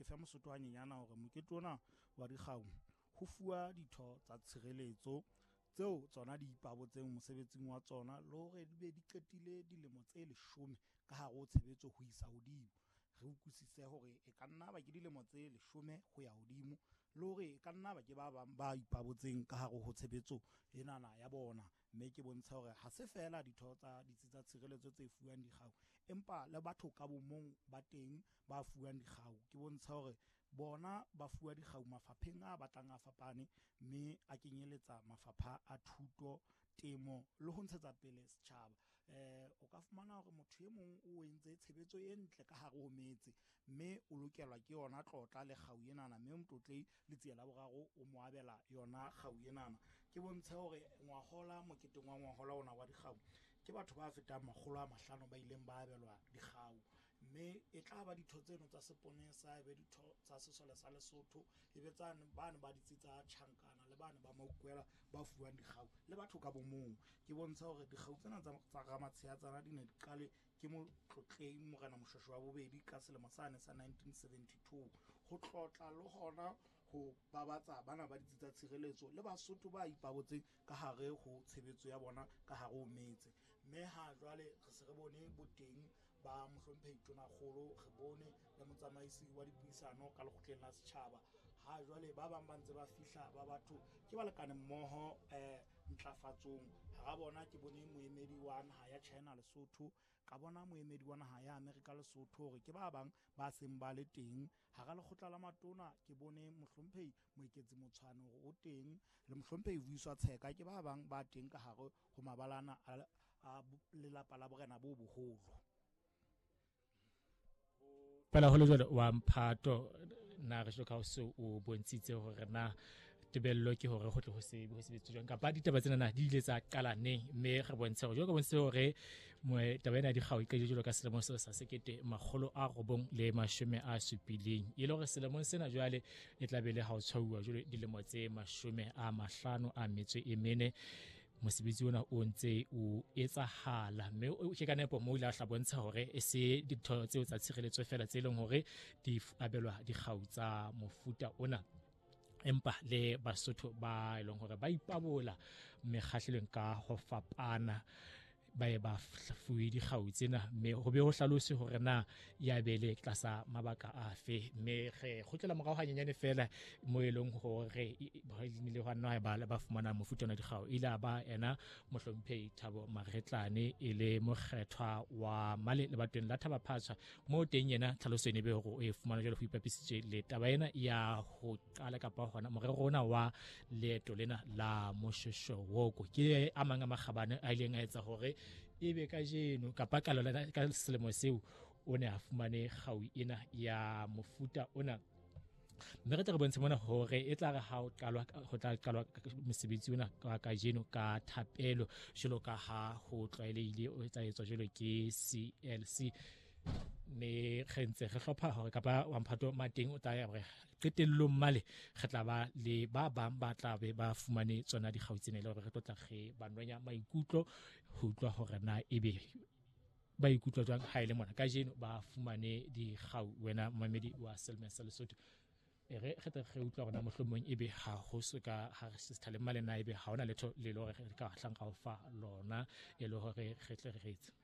fa Mosotho hanyenyana hore mokete ona wa dikgau ho fuwa ditho tsa tshireletso tseo tsona di ipabotseng mosebetsing wa tsona le hore di be di qetile dilemo tse 10 ka hare ho tshebetso ho isa hodimo. Re utlwisise hore e ka nna ba ke dilemo tse 10 ho ya hodimo le hore e ka nna ba ke ba bang ba ipabotseng ka hare ho tshebetso enana ya bona, mme ke bontsha hore ha se fela ditho tsa ditsi tsa tshireletso tse fuwang dikgau, empa le batho ka bomong ba teng ba fuwang dikgau. Ke bontsha hore bona ba fuwa dikgau mafapheng a batlang a fapane, mme a kenyeletsa mafapha a thuto, temo le ho ntshetsa pele setjhaba. O ka fumana hore motho e mong o entse tshebetso e ntle ka hare ho metse, mme o lokelwa ke yona tlotla le kgau enana, mme motlotlehi le tsia la boraro o mo abela yona kgau enana. Ke bontshe hore ngwahola moketeng wa ngwahola ona wa dikgau ke batho ba fetang 500 ba ileng ba abelwa dikgau, mme e tla ba ditho tseno tsa seponesa, e be ditho tsa sesole sa Lesotho, e be tsane bane ba ditsi tsa Tjhankana le bane ba Maukwela ba fuwang dikgau le batho ka bomong. Ke bontsha hore dikgau tsena tsa Ramatshiatsana di ne di qale ke motlotlehi Morena Moshweshwe wa bobedi ka selemo sane sa 1972 ho tlotla le hona ho babatsa bana ba ditsi tsa tshireletso le Basotho ba ipabotseng ka hare ho tshebetso ya bona ka hare ho metse. Mme ha jwale re se re bone boteng ba mohlomphehi Tonakgolo, re bone le motsamaisi wa dipuisano ka lekgotleng la setjhaba. Ha jwale ba bang ba ntse ba fihla ba batho ke ba lekane mmoho ntlafatsong. Ha bona ke bone moemedi wa naha ya China Lesotho, ka bona moemedi wa naha ya America Lesotho, hore ke ba bang ba seng ba le teng. Hara lekgotla la matona ke bone mohlomphehi Moeketsi Motshwane hore o teng, le mohlomphehi Vuyiswa Tsheka ke ba bang ba teng ka hare ho mabalana a lelapa la borena bo boholo. Pela hole jwale wa Mphato na re hloka ho se o bontshitse hore na tebello ke hore ho tle ho sebetsa jwang kapa ditaba tsena na di ile tsa qala neng, mme re bontshe hore jwale bontshe hore taba ena di kgau ka jwalo ka selemo se sa 1970 ile hore selemong sena jwale e tla be le ha o tshwauwa jwale dilemo tse 54 mosebetsi ona o ntse o etsahala, mme o ke ka nepo mo ile a hlabontsha hore e se ditho tseo tsa tshireletso fela tse leng hore di abelwa dikgau tsa mofuta ona, empa le Basotho ba eleng hore ba ipabola mekgahlelong ka ho fapana ba e ba fuwe dikgau tsena, mme ho be ho hlalose hore na ya bele tlasa mabaka afe. Mme re khotlela morao hanyenyane fela mo eleng hore ba ile ho nna ba fumana mofuta wa dikgau ile ba ena mohlomphehi Thabo Maretlane e le mokgethwa wa male le bateng la Thaba Phatsha, mo teng yena tlhaloso ne be hore o e fumana jwale ho ipapisitswe le taba ena ya ho qala kapa hona morero ona wa leeto lena la Moshweshwe Walk. Ke a mang a makgabane a ileng a etsa hore ebe ka jeno kapa ka selemo seo o ne a fumane kgau ena ya mofuta ona. Mme re tla re bontshe mona hore e tla re ha o tla qalwa mosebetsi ona ka jeno ka thapelo jwalo ka ha ho tlwaelehile o etsa jwalo ke CLC. Me re ntse re hlopha hore kapa wa Mphato mateng o tla ya hore qetellong male re tla ba le ba bang ba tla be ba fumane tsona dikgau tsena le hore re tlotla re ba nonya maikutlo ho utlwa hore na ebe ba ikutlwa jwang ha ile mona ka jeno ba fumane dikgau. Wena mamedi wa Selma sa Lesotho re re utlwa hore na mohlomong ebe ha ho soka ha se sethaleng male na ebe ha ona letho le hore re ka hlang ka ho fa lona e le hore re tle re etse